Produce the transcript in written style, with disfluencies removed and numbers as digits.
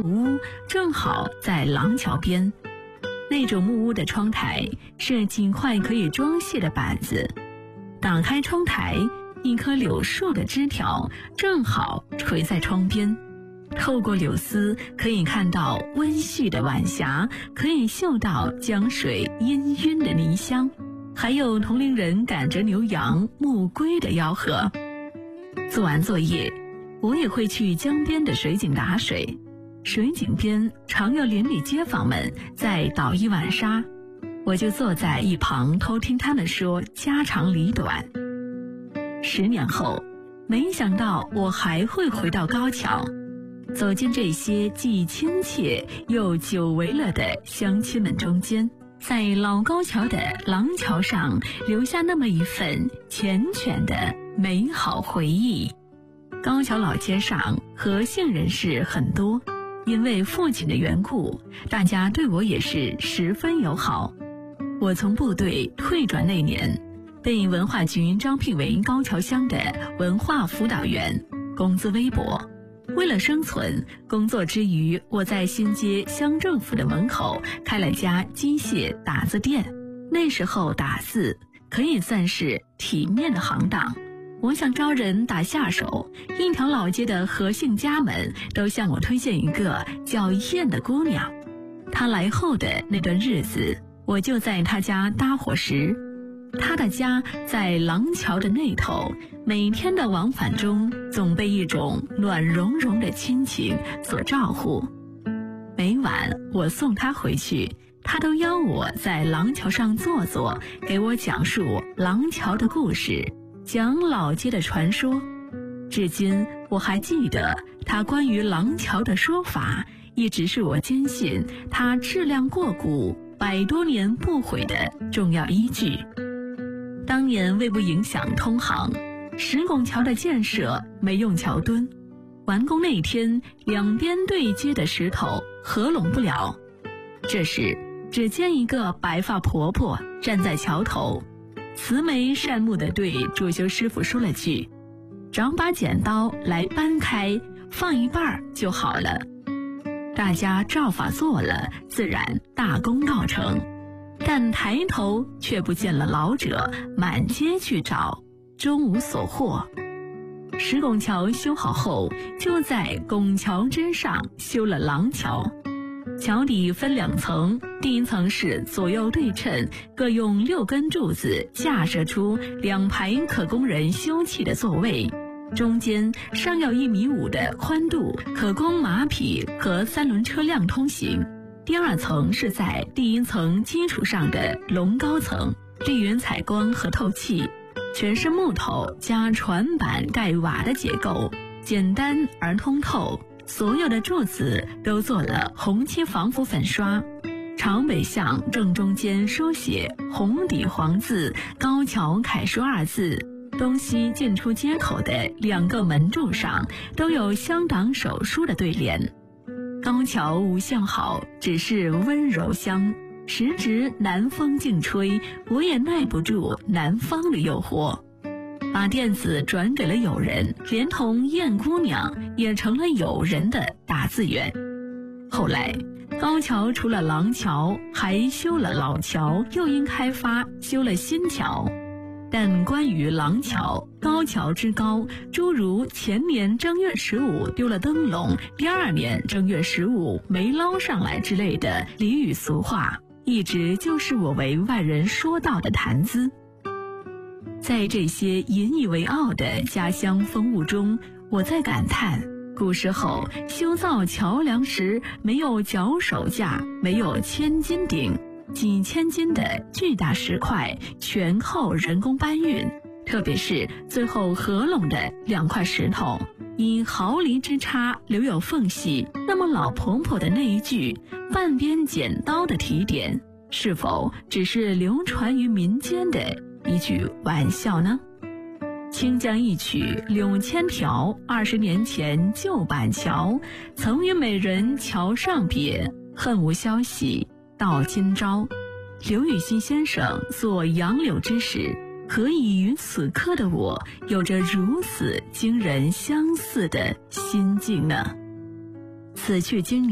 屋正好在廊桥边。那种木屋的窗台是几块可以装卸的板子，打开窗台，一棵柳树的枝条正好垂在窗边，透过柳丝可以看到温煦的晚霞，可以嗅到江水氤氲的泥香，还有同龄人赶着牛羊牧龟的吆喝。做完作业，我也会去江边的水井打水，水井边常有邻里街坊们在倒一碗沙，我就坐在一旁偷听他们说家长里短。10年后，没想到我还会回到高桥，走进这些既亲切又久违了的乡亲们中间，在老高桥的廊桥上留下那么一份缱绻的美好回忆。高桥老街上何姓人士很多，因为父亲的缘故，大家对我也是十分友好。我从部队退转那年，被文化局招聘为高桥乡的文化辅导员，工资微薄。为了生存，工作之余，我在新街乡政府的门口开了家机械打字店。那时候打字可以算是体面的行当。我想招人打下手，一条老街的何姓家们都向我推荐一个叫燕的姑娘。她来后的那段日子，我就在她家搭伙食。她的家在廊桥的那头，每天的往返中总被一种暖融融的亲情所照顾。每晚我送她回去，她都邀我在廊桥上坐坐，给我讲述廊桥的故事，讲老街的传说。至今我还记得他关于廊桥的说法，一直是我坚信它质量过古100多年不毁的重要依据。当年为不影响通航，石拱桥的建设没用桥墩，完工那天两边对接的石头合拢不了。这时只见一个白发婆婆站在桥头，慈眉善目地对主修师傅说了句：“找把剪刀来掰开，放一半就好了。”大家照法做了，自然大功告成。但抬头却不见了老者，满街去找，终无所获。石拱桥修好后，就在拱桥之上修了廊桥。桥底分2层，第一层是左右对称，各用6根柱子架设出2排可供人休憩的座位，中间尚有1.5米的宽度，可供马匹和3轮车辆通行。第2层是在第1层基础上的龙高层，利于采光和透气，全是木头加船板盖瓦的结构，简单而通透。所有的柱子都做了红漆防腐粉刷，朝北向正中间书写红底黄字高桥楷书2字，东西进出街口的2个门柱上都有乡党手书的对联。高桥无相好，只是温柔乡，时值南风劲吹，我也耐不住南方的诱惑，把店子转给了友人，连同燕姑娘也成了友人的打字员。后来高桥除了廊桥，还修了老桥，又因开发修了新桥。但关于廊桥、高桥之高，诸如前年正月15丢了灯笼，第2年正月15没捞上来之类的俚语俗话，一直就是我为外人说到的谈资。在这些引以为傲的家乡风物中，我在感叹，古时候修造桥梁时没有脚手架，没有千斤顶，几千斤的巨大石块全靠人工搬运，特别是最后合拢的2块石头，以毫厘之差留有缝隙。那么老婆婆的那一句半边剪刀的提点，是否只是流传于民间的一句玩笑呢？清江一曲柳千条，20年前旧板桥，曾与美人桥上别，恨无消息到今朝。刘禹锡先生做杨柳之时，何以与此刻的我有着如此惊人相似的心境呢？此去经年